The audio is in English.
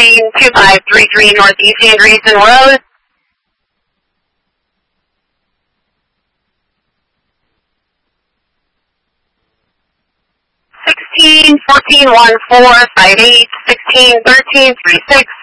2533 Northeast Andreessen Road. 16, 14, 14, 58, 16, 13, 36.